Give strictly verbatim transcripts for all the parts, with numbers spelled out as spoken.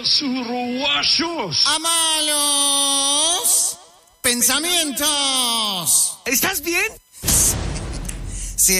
Bienvenidos, uruguayos. A malos pensamientos. ¿Estás bien? Sí,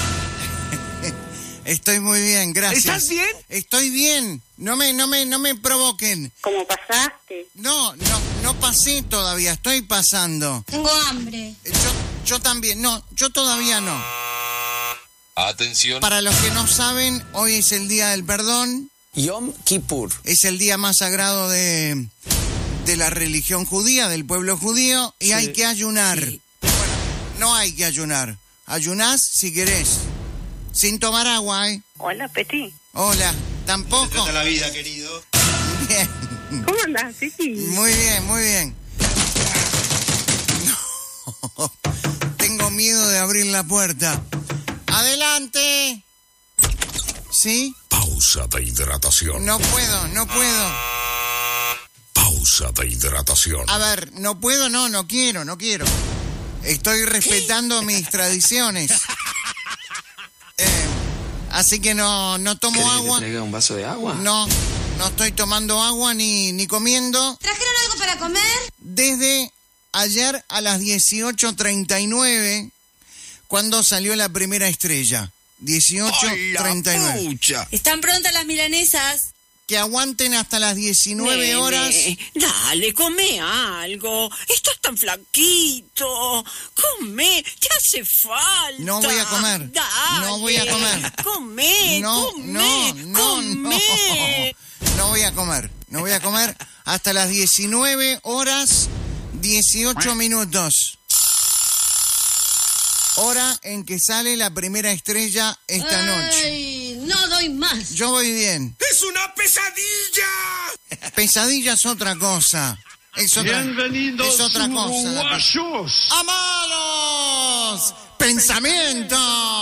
estoy muy bien, gracias. ¿Estás bien? Estoy bien. No me, no me, no me provoquen. ¿Cómo pasaste? No, no, no pasé todavía. Estoy pasando. Tengo hambre. Yo, yo también. No, yo todavía no. Atención. Para los que no saben, hoy es el día del perdón. Yom Kippur. Es el día más sagrado de, de la religión judía, del pueblo judío, y sí. Hay que ayunar. Sí. Bueno, no hay que ayunar. Ayunás si querés. Sin tomar agua, ¿eh? Hola, Peti. Hola, tampoco. ¿Cómo te trata la vida, querido? Bien. ¿Cómo andás, Peti? Muy bien, muy bien. No. Tengo miedo de abrir la puerta. ¡Adelante! ¿Sí? Pausa de hidratación. No puedo, no puedo. Pausa de hidratación. A ver, no puedo, no, no quiero, no quiero. Estoy respetando ¿Qué? mis tradiciones. Eh, así que no, no tomo ¿Querés agua. que te traiga un vaso de agua? No, no estoy tomando agua ni, ni comiendo. ¿Trajeron algo para comer? Desde ayer a las dieciocho treinta y nueve, cuando salió la primera estrella. dieciocho treinta y nueve. ¿Están prontas las milanesas? Que aguanten hasta las diecinueve Nene, horas. Dale, come algo. Estás tan flaquito. Come, te hace falta. No voy a comer. Dale. No voy a comer. Come, no, come, no, no, come. No. No voy a comer. No voy a comer hasta las diecinueve horas dieciocho minutos. Hora en que sale la primera estrella esta Ay, noche. Ay, no doy más. Yo voy bien. ¡Es una pesadilla! Pesadilla es otra cosa. Es otra, Bienvenidos, es otra cosa. uruguayos. ¡A malos pensamientos!